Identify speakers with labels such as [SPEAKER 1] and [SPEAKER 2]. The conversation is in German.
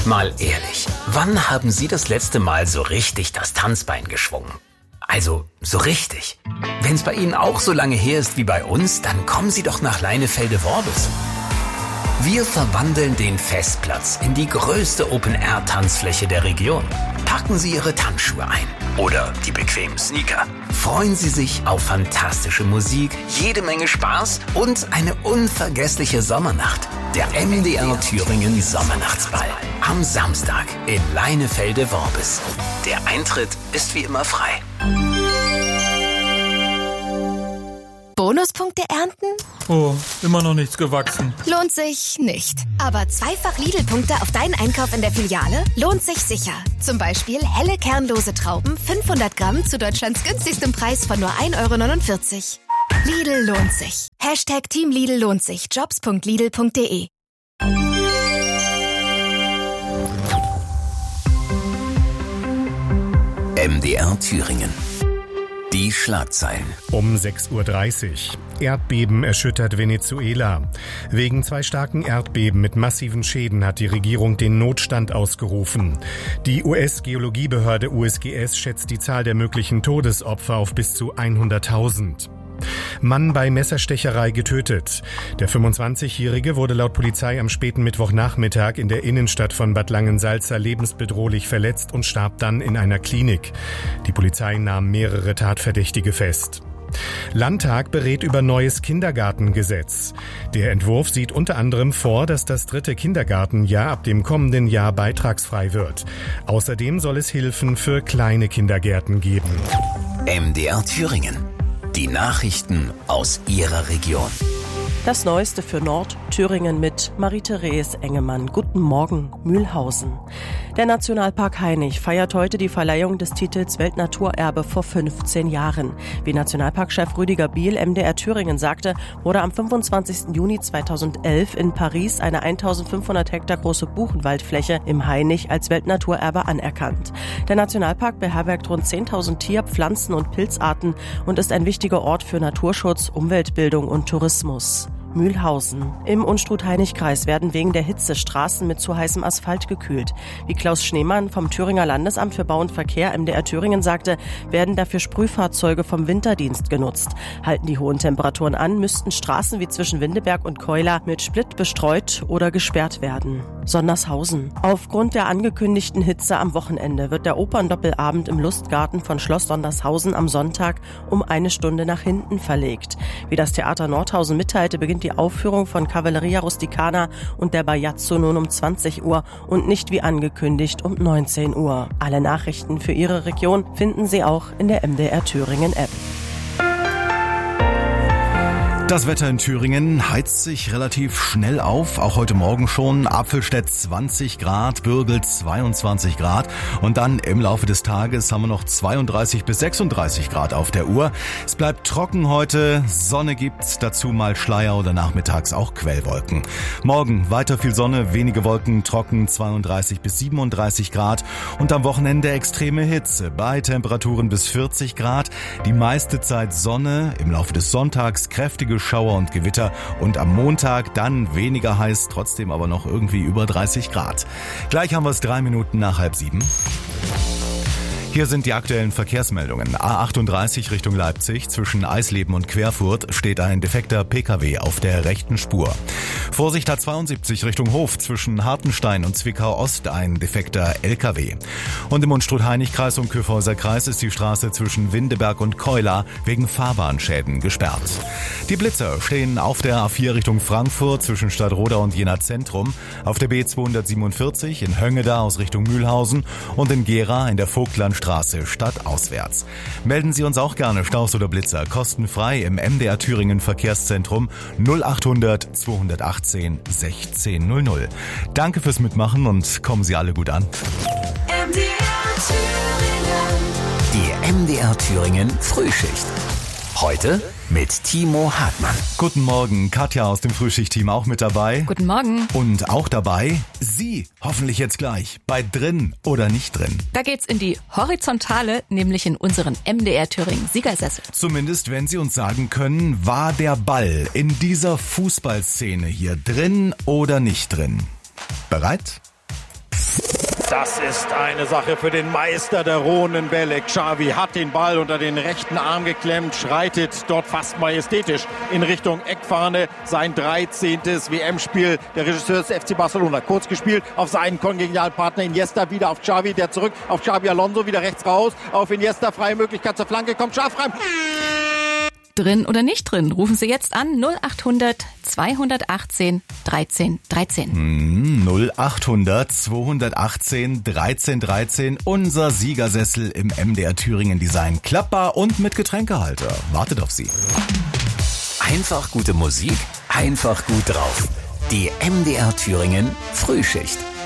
[SPEAKER 1] Mal ehrlich, wann haben Sie das letzte Mal so richtig das Tanzbein geschwungen? Also, so richtig. Wenn es bei Ihnen auch so lange her ist wie bei uns, dann kommen Sie doch nach Leinefelde-Worbis. Wir verwandeln den Festplatz in die größte Open-Air-Tanzfläche der Region. Packen Sie Ihre Tanzschuhe ein oder die bequemen Sneaker. Freuen Sie sich auf fantastische Musik, jede Menge Spaß und eine unvergessliche Sommernacht. Der MDR Thüringen Sommernachtsball am Samstag in Leinefelde-Worbis. Der Eintritt ist wie immer frei.
[SPEAKER 2] Bonuspunkte ernten?
[SPEAKER 3] Oh, immer noch nichts gewachsen.
[SPEAKER 2] Lohnt sich nicht. Aber zweifach Lidl-Punkte auf deinen Einkauf in der Filiale lohnt sich sicher. Zum Beispiel helle kernlose Trauben, 500 Gramm zu Deutschlands günstigstem Preis von nur 1,49 €. Lidl lohnt sich. Hashtag Team Lidl lohnt sich. Jobs.lidl.de.
[SPEAKER 1] MDR Thüringen. Die Schlagzeilen.
[SPEAKER 4] Um 6:30 Uhr. Erdbeben erschüttert Venezuela. Wegen 2 starken Erdbeben mit massiven Schäden hat die Regierung den Notstand ausgerufen. Die US-Geologiebehörde USGS schätzt die Zahl der möglichen Todesopfer auf bis zu 100.000. Mann bei Messerstecherei getötet. Der 25-Jährige wurde laut Polizei am späten Mittwochnachmittag in der Innenstadt von Bad Langensalza lebensbedrohlich verletzt und starb dann in einer Klinik. Die Polizei nahm mehrere Tatverdächtige fest. Landtag berät über neues Kindergartengesetz. Der Entwurf sieht unter anderem vor, dass das 3. Kindergartenjahr ab dem kommenden Jahr beitragsfrei wird. Außerdem soll es Hilfen für kleine Kindergärten geben.
[SPEAKER 1] MDR Thüringen. Die Nachrichten aus Ihrer Region.
[SPEAKER 5] Das Neueste für Nordthüringen mit Marie-Therese Engemann. Guten Morgen, Mühlhausen. Der Nationalpark Hainich feiert heute die Verleihung des Titels Weltnaturerbe vor 15 Jahren. Wie Nationalparkchef Rüdiger Biel MDR Thüringen sagte, wurde am 25. Juni 2011 in Paris eine 1500 Hektar große Buchenwaldfläche im Hainich als Weltnaturerbe anerkannt. Der Nationalpark beherbergt rund 10.000 Tier-, Pflanzen- und Pilzarten und ist ein wichtiger Ort für Naturschutz, Umweltbildung und Tourismus. Mühlhausen. Im Unstrut-Hainich-Kreis werden wegen der Hitze Straßen mit zu heißem Asphalt gekühlt. Wie Klaus Schneemann vom Thüringer Landesamt für Bau und Verkehr MDR Thüringen sagte, werden dafür Sprühfahrzeuge vom Winterdienst genutzt. Halten die hohen Temperaturen an, müssten Straßen wie zwischen Windeberg und Keula mit Split bestreut oder gesperrt werden. Sondershausen. Aufgrund der angekündigten Hitze am Wochenende wird der Operndoppelabend im Lustgarten von Schloss Sondershausen am Sonntag um 1 Stunde nach hinten verlegt. Wie das Theater Nordhausen mitteilte, beginnt die Aufführung von Cavalleria Rusticana und der Bajazzo nun um 20 Uhr und nicht wie angekündigt um 19 Uhr. Alle Nachrichten für Ihre Region finden Sie auch in der MDR Thüringen App.
[SPEAKER 6] Das Wetter in Thüringen heizt sich relativ schnell auf, auch heute Morgen schon. Apfelstedt 20 Grad, Bürgel 22 Grad und dann im Laufe des Tages haben wir noch 32 bis 36 Grad auf der Uhr. Es bleibt trocken heute, Sonne gibt's, dazu mal Schleier oder nachmittags auch Quellwolken. Morgen weiter viel Sonne, wenige Wolken, trocken 32 bis 37 Grad und am Wochenende extreme Hitze bei Temperaturen bis 40 Grad. Die meiste Zeit Sonne, im Laufe des Sonntags kräftige Schauer und Gewitter und am Montag dann weniger heiß, trotzdem aber noch irgendwie über 30 Grad. Gleich haben wir es 3 Minuten nach 6:30. Hier sind die aktuellen Verkehrsmeldungen. A38 Richtung Leipzig, zwischen Eisleben und Querfurt steht ein defekter Pkw auf der rechten Spur. Vorsicht A72 Richtung Hof, zwischen Hartenstein und Zwickau Ost ein defekter Lkw. Und im Unstrut-Hainich-Kreis und Kyffhäuser Kreis ist die Straße zwischen Windeberg und Keula wegen Fahrbahnschäden gesperrt. Die Blitzer stehen auf der A4 Richtung Frankfurt zwischen Stadtroda und Jena Zentrum, auf der B247 in Höngeda aus Richtung Mühlhausen und in Gera in der Vogtlandstraße stadtauswärts. Melden Sie uns auch gerne Staus oder Blitzer kostenfrei im MDR Thüringen Verkehrszentrum 0800 218 1600. Danke fürs Mitmachen und kommen Sie alle gut an.
[SPEAKER 1] Die MDR Thüringen Frühschicht. Heute mit Timo Hartmann.
[SPEAKER 6] Guten Morgen, Katja aus dem Frühschichtteam auch mit dabei.
[SPEAKER 7] Guten Morgen.
[SPEAKER 6] Und auch dabei Sie, hoffentlich jetzt gleich, bei Drin oder nicht drin.
[SPEAKER 7] Da geht's in die Horizontale, nämlich in unseren MDR Thüringen Siegersessel.
[SPEAKER 6] Zumindest, wenn Sie uns sagen können, war der Ball in dieser Fußballszene hier drin oder nicht drin? Bereit?
[SPEAKER 8] Das ist eine Sache für den Meister der rohen Bälle. Xavi hat den Ball unter den rechten Arm geklemmt, schreitet dort fast majestätisch in Richtung Eckfahne. Sein 13. WM-Spiel der Regisseur des FC Barcelona. Kurz gespielt auf seinen Kongenialpartner Iniesta, wieder auf Xavi, der zurück auf Xabi Alonso, wieder rechts raus, auf Iniesta, freie Möglichkeit zur Flanke, kommt scharf rein.
[SPEAKER 7] Drin oder nicht drin? Rufen Sie jetzt an 0800 218 13 13.
[SPEAKER 6] 0800 218 13 13. Unser Siegersessel im MDR Thüringen Design. Klappbar und mit Getränkehalter. Wartet auf Sie.
[SPEAKER 1] Einfach gute Musik, einfach gut drauf. Die MDR Thüringen Frühschicht.